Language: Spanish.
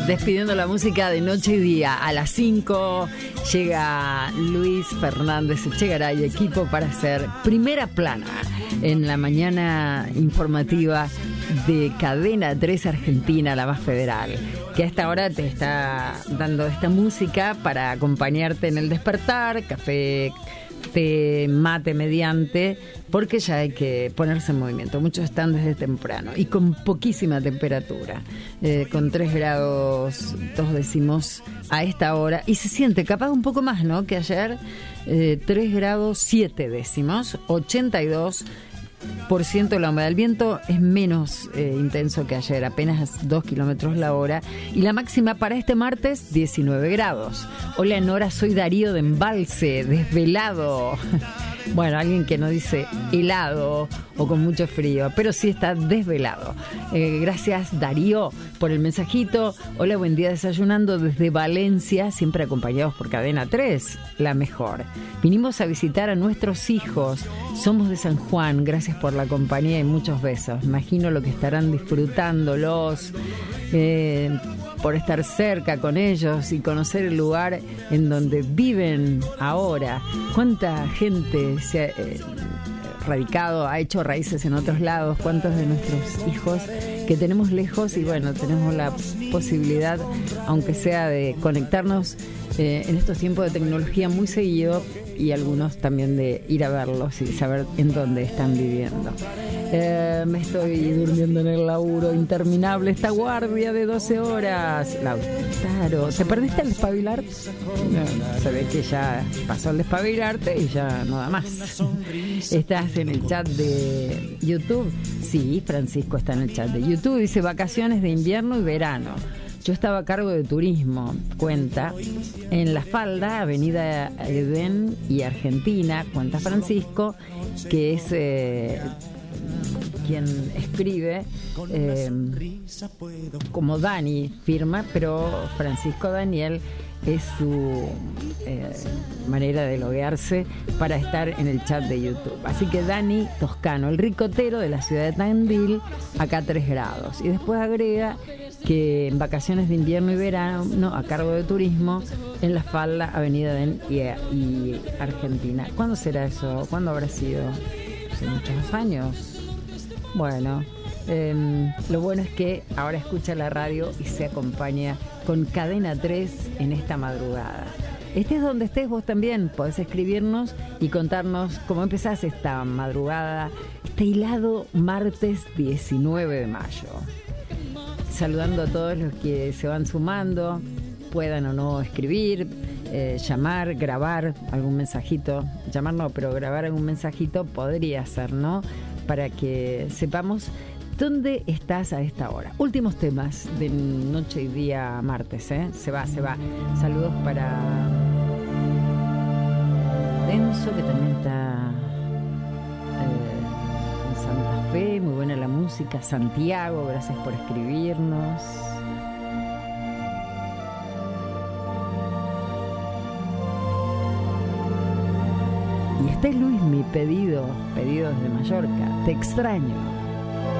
Despidiendo la música de noche y día. A las 5 llega Luis Fernández Echegaray y equipo para hacer Primera Plana en la mañana informativa de Cadena 3 Argentina, la más federal, que a esta hora te está dando esta música para acompañarte en el despertar, café, té, mate mediante, porque ya hay que ponerse en movimiento. Muchos están desde temprano y con poquísima temperatura, con 3 grados 2 décimos a esta hora, y se siente capaz un poco más, ¿no?, que ayer. 3 grados 7 décimos, 82% la humedad. El viento es menos intenso que ayer, apenas 2 kilómetros la hora, y la máxima para este martes 19 grados. Hola Nora, soy Darío de Embalse, desvelado. Bueno, alguien que no dice helado o con mucho frío, pero sí está desvelado. Gracias Darío por el mensajito. Hola, buen día, desayunando desde Valencia, siempre acompañados por Cadena 3, la mejor. Vinimos a visitar a nuestros hijos, somos de San Juan, gracias por la compañía y muchos besos. Imagino lo que estarán disfrutándolos, por estar cerca con ellos y conocer el lugar en donde viven ahora. Cuánta gente se ha radicado, ha hecho raíces en otros lados, cuántos de nuestros hijos que tenemos lejos, y bueno, tenemos la posibilidad, aunque sea de conectarnos en estos tiempos de tecnología muy seguido, y algunos también de ir a verlos y saber en dónde están viviendo. Me estoy durmiendo en el laburo, interminable esta guardia de 12 horas. Lautaro, ¿te perdiste el despabilarte? No, se ve que ya pasó el despabilarte y ya no da más. ¿Estás en el chat de YouTube? Sí, Francisco está en el chat de YouTube. Dice vacaciones de invierno y verano. Yo estaba a cargo de turismo, cuenta, en La Falda, Avenida Edén y Argentina, cuenta Francisco, que es quien escribe, como Dani firma, pero Francisco Daniel es su manera de loguearse para estar en el chat de YouTube. Así que Dani Toscano, el ricotero de la ciudad de Tandil, acá 3 grados. Y después agrega que en vacaciones de invierno y verano, a cargo de turismo, en La Falda, Avenida Den y Argentina. ¿Cuándo será eso? ¿Cuándo habrá sido? Hace muchos años. Bueno, lo bueno es que ahora escucha la radio y se acompaña con Cadena 3 en esta madrugada. Estés donde estés, vos también podés escribirnos y contarnos cómo empezás esta madrugada, este hilado martes 19 de mayo. Saludando a todos los que se van sumando, puedan o no escribir, llamar, grabar algún mensajito. Llamar no, pero grabar algún mensajito podría ser, ¿no?, para que sepamos dónde estás a esta hora. Últimos temas de noche y día martes, ¿eh? Se va. Saludos para Denso, que también está en Santa Fe. Muy buena la música. Santiago, gracias por escribirnos. Y este es Luis, mi pedido desde Mallorca. Te extraño.